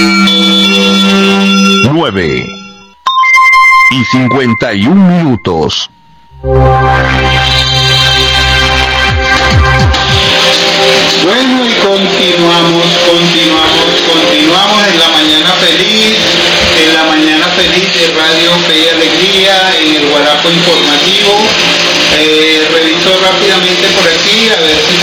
9:51. Bueno, y continuamos en la mañana feliz de Radio Fe y Alegría, en el Guarapo Informativo. Reviso rápidamente por aquí, a ver si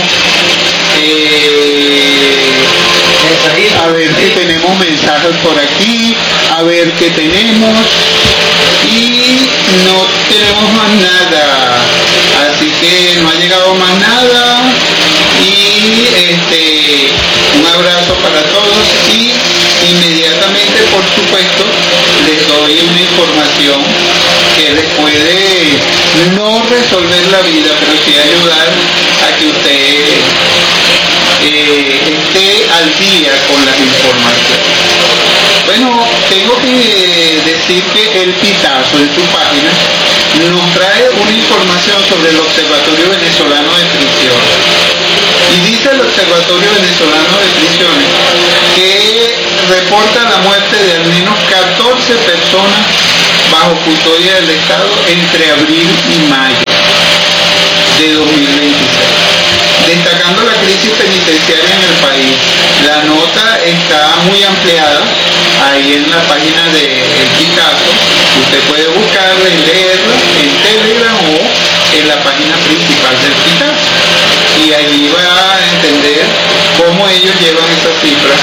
tenemos mensajes por aquí, a ver qué tenemos, y no tenemos más nada, así que no ha llegado más nada, y un abrazo para todos, y inmediatamente, por supuesto, les doy una información que les puede no resolver la vida, pero sí ayudar a que usted esté al día con las informaciones. Bueno, tengo que decir que El Pitazo, en su página, nos trae una información sobre el Observatorio Venezolano de Prisiones. Y dice el Observatorio Venezolano de Prisiones que reporta la muerte de al menos 14 personas bajo custodia del Estado entre abril y mayo de 2026. Destacando la crisis penitenciaria en el país. La nota está muy ampliada ahí en la página de El Pitazo. Usted puede buscarla y leerla en Telegram o en la página principal del Pitazo. Y allí va a entender cómo ellos llevan esas cifras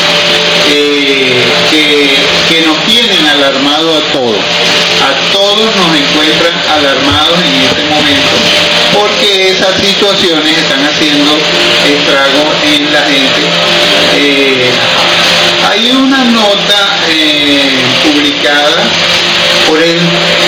que nos tienen alarmados a todos. A todos nos encuentran alarmados en este momento, porque esas situaciones están haciendo estragos en la gente. Hay una nota publicada por el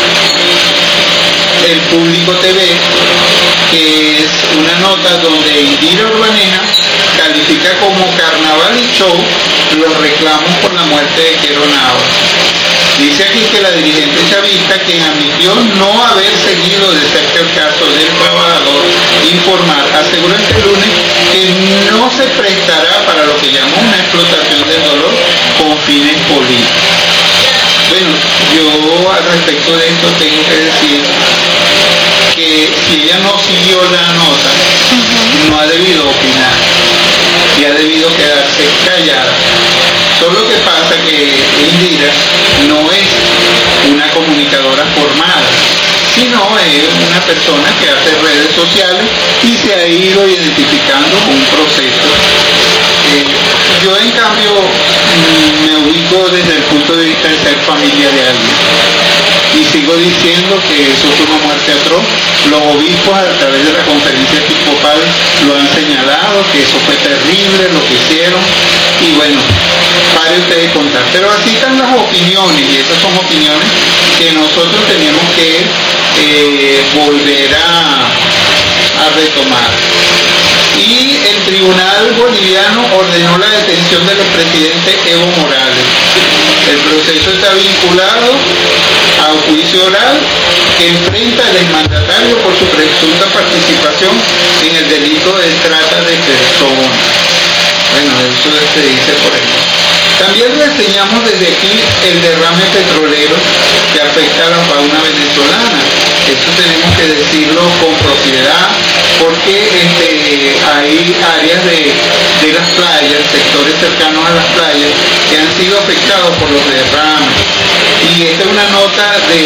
Público TV, que es una nota donde Indira Urbaneja califica como carnaval y show los reclamos por la muerte de Quero Navas. Dice aquí que la dirigente chavista, quien admitió no haber seguido de cerca el caso del trabajador informal, aseguró este lunes que no se prestará para lo que llamó una explotación del dolor con fines políticos. Bueno, yo al respecto de esto tengo que decir que si ella no siguió la nota, no ha debido opinar y ha debido quedarse callada. Solo que pasa que Indira no es una comunicadora formada, sino es una persona que hace redes sociales y se ha ido identificando con un proceso. Yo en cambio me ubico desde el punto de vista de ser familia de alguien y sigo diciendo que eso fue una muerte atroz. Los obispos a través de la conferencia episcopal lo han señalado, que eso fue terrible lo que hicieron, y bueno, pare usted de contar. Pero así están las opiniones, y esas son opiniones que nosotros tenemos que volver a retomar. Y el Tribunal Boliviano ordenó la detención del expresidente Evo Morales. El proceso está vinculado a un juicio oral que enfrenta al exmandatario por su presunta participación en el delito de trata de personas. Bueno, eso se dice por ahí. También reseñamos desde aquí el derrame petrolero que afecta a la fauna venezolana. Esto tenemos que decirlo con propiedad, porque hay áreas de las playas, sectores cercanos a las playas, que han sido afectados por los derrames. Y esta es una nota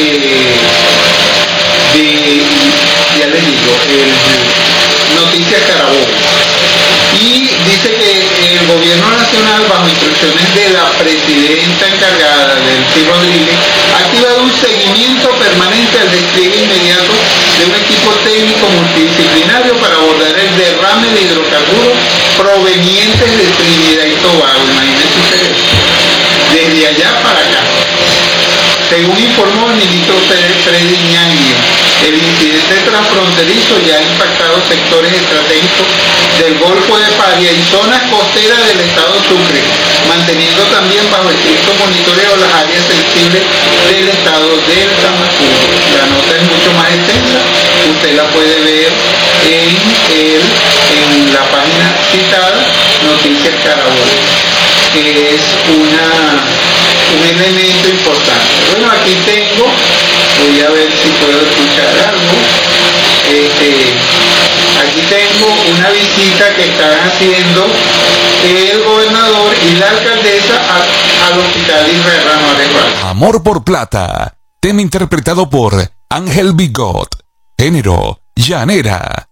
ya les digo, Noticias Carabobo. Y dice que el gobierno nacional, bajo instrucciones de la presidenta encargada, Delcy Rodríguez, ha activado un seguimiento permanente al despliegue inmediato de un equipo técnico multidisciplinario para abordar el derrame de hidrocarburos provenientes de Trinidad y Tobago. Imagínense ustedes, desde allá para acá. Según informó el ministro Freddy Ñangue, el incidente transfronterizo ya ha impactado sectores estratégicos del Golfo de Paria y zonas costeras del estado Sucre, manteniendo también bajo estricto monitoreo las áreas sensibles del estado del Tamacuro. La nota es mucho más extensa, usted la puede ver en la página citada, Noticias Carabobo. que es un elemento importante. Bueno, aquí tengo, voy a ver si puedo escuchar algo. Aquí tengo una visita que están haciendo el gobernador y la alcaldesa al hospital Israel Ramón. Amor por Plata, tema interpretado por Ángel Bigot, género llanera.